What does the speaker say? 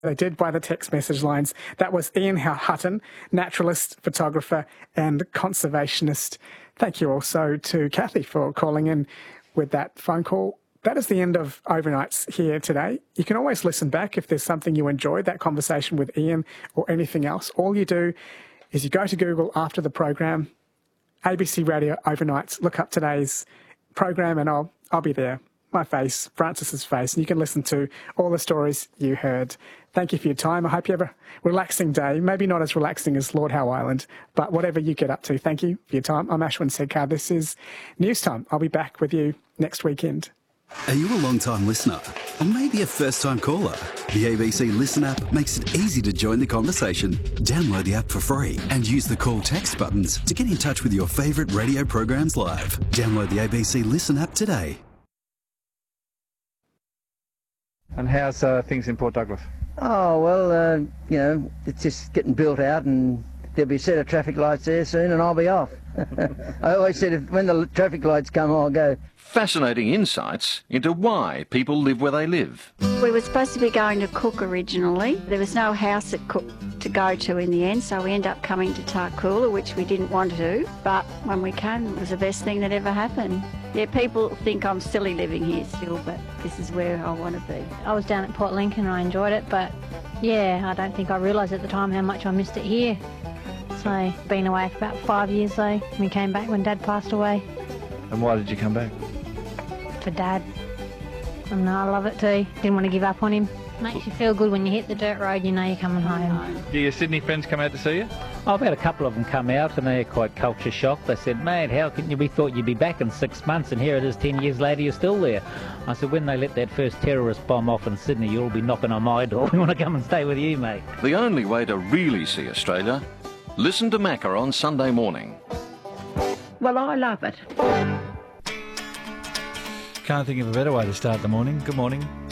They did by the text message lines. That was Ian Hutton, naturalist, photographer and conservationist. Thank you also to Kathy for calling in with that phone call. That is the end of Overnights here today. You can always listen back if there's something you enjoyed, that conversation with Ian or anything else. All you do is you go to Google after the program, ABC Radio Overnights, look up today's program and I'll be there. My face, Francis's face, and you can listen to all the stories you heard. Thank you for your time. I hope you have a relaxing day. Maybe not as relaxing as Lord Howe Island, but whatever you get up to, thank you for your time. I'm Ashwin Sedkar. This is News Time. I'll be back with you next weekend. Are you a long-time listener? Or maybe a first-time caller? The ABC Listen app makes it easy to join the conversation. Download the app for free and use the call text buttons to get in touch with your favourite radio programs live. Download the ABC Listen app today. And how's things in Port Douglas? Oh, well, it's just getting built out and there'll be a set of traffic lights there soon and I'll be off. I always said when the traffic lights come, I'll go. Fascinating insights into why people live where they live. We were supposed to be going to Cook originally. There was no house at Cook to go to in the end, so we ended up coming to Tarcoola, which we didn't want to do. But when we came, it was the best thing that ever happened. Yeah, people think I'm silly living here still, but this is where I want to be. I was down at Port Lincoln and I enjoyed it, but yeah, I don't think I realised at the time how much I missed it here. So, been away for about 5 years though. We came back when Dad passed away. And why did you come back? For Dad. And I love it too. Didn't want to give up on him. Makes you feel good when you hit the dirt road, you know you're coming home. Do your Sydney friends come out to see you? I've had a couple of them come out and they're quite culture shocked. They said, mate, how can you, we thought you'd be back in 6 months and here it is 10 years later, you're still there. I said, when they let that first terrorist bomb off in Sydney, you'll all be knocking on my door. We want to come and stay with you, mate. The only way to really see Australia, listen to Macca on Sunday morning. Well, I love it. Can't think of a better way to start the morning. Good morning.